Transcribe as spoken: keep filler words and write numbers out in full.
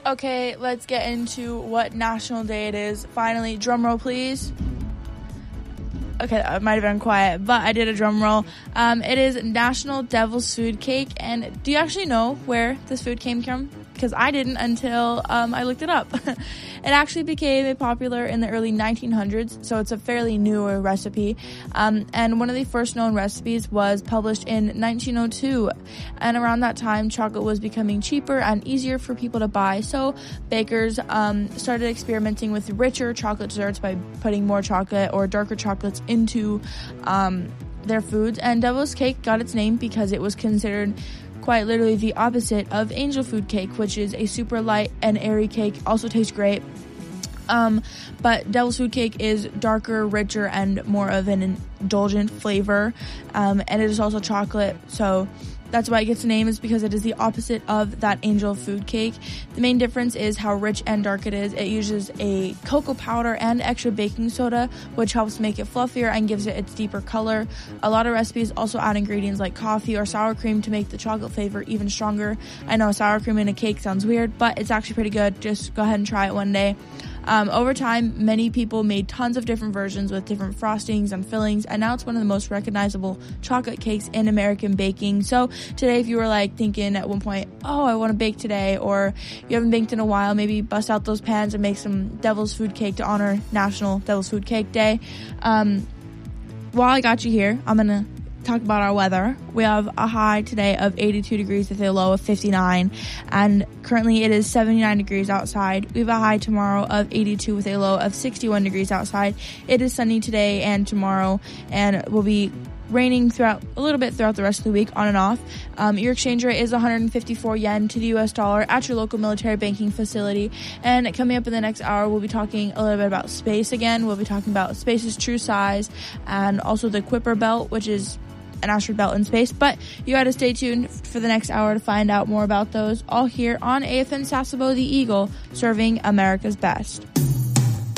Okay, let's get into what national day it is. Finally, drum roll, please. Okay, that might have been quiet, but I did a drum roll. Um, it is National Devil's Food Cake, and do you actually know where this food came from? Because I didn't until um, I looked it up. It actually became popular in the early nineteen hundreds, so it's a fairly newer recipe. Um, and one of the first known recipes was published in nineteen oh two. And around that time, chocolate was becoming cheaper and easier for people to buy, so bakers um, started experimenting with richer chocolate desserts by putting more chocolate or darker chocolates into um, their foods. And Devil's Cake got its name because it was considered quite literally the opposite of angel food cake, which is a super light and airy cake. Also tastes great. Um, but Devil's Food Cake is darker, richer, and more of an indulgent flavor. Um, and it is also chocolate, so that's why it gets a name, is because it is the opposite of that angel food cake. The main difference is how rich and dark it is. It uses a cocoa powder and extra baking soda, which helps make it fluffier and gives it its deeper color. A lot of recipes also add ingredients like coffee or sour cream to make the chocolate flavor even stronger. I know sour cream in a cake sounds weird, but it's actually pretty good. Just go ahead and try it one day. Um, over time, many people made tons of different versions with different frostings and fillings, and now it's one of the most recognizable chocolate cakes in American baking. So today, if you were like thinking at one point, oh, I want to bake today, or you haven't baked in a while, maybe bust out those pans and make some Devil's Food Cake to honor National Devil's Food Cake Day. Um, while I got you here, I'm going to talk about our weather. We have a high today of eighty-two degrees with a low of fifty-nine, and currently it is seventy-nine degrees outside. We have a high tomorrow of eighty-two with a low of sixty-one degrees outside. It is sunny today and tomorrow, and will be raining throughout a little bit throughout the rest of the week, on and off. Um, your exchange rate is one hundred fifty-four yen to the U S dollar at your local military banking facility. And coming up in the next hour, we'll be talking a little bit about space again. We'll be talking about space's true size and also the Kuiper belt, which is an asteroid belt in space. But you got to stay tuned for the next hour to find out more about those, all here on A F M Sasebo the Eagle, serving America's best.